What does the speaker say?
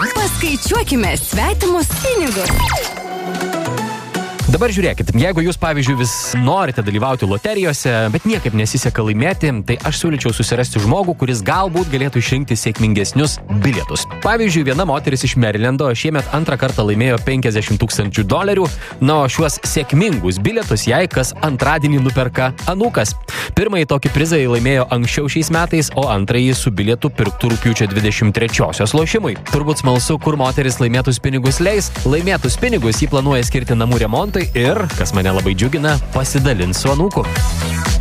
Paskaičiuokime svetimus pinigus. Dabar žiūrėkit, jeigu jūs, pavyzdžiui, vis norite dalyvauti loterijose, bet niekaip nesiseka laimėti, tai aš siūlyčiau susirasti žmogų, kuris galbūt galėtų išrinkti sėkmingesnius bilietus. Pavyzdžiui, viena moteris iš Marylando šiemet antrą kartą laimėjo $50,000, na, o šiuos sėkmingus bilietus jai kas antradienį nuperka anūkas. Pirmąjį tokį prizą jį laimėjo anksčiau šiais metais, o antrąjį su bilietu pirktų rugpjūčio 23-osios lošimui. Turbūt smalsu, kur moteris laimėtus pinigus leis. Laimėtus pinigus jį planuoja skirti namų remontui ir, kas mane labai džiugina, pasidalins su anūku.